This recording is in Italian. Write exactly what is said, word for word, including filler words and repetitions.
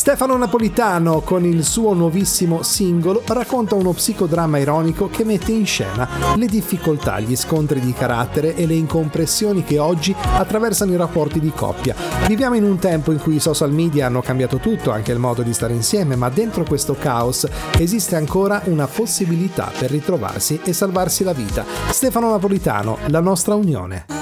Stefano Napolitano, con il suo nuovissimo singolo, racconta uno psicodramma ironico che mette in scena le difficoltà, gli scontri di carattere e le incompressioni che oggi attraversano i rapporti di coppia. Viviamo in un tempo in cui i social media hanno cambiato tutto, anche il modo di stare insieme, ma dentro questo caos esiste ancora una possibilità per ritrovarsi e salvarsi la vita. Stefano Napolitano, La nostra unione.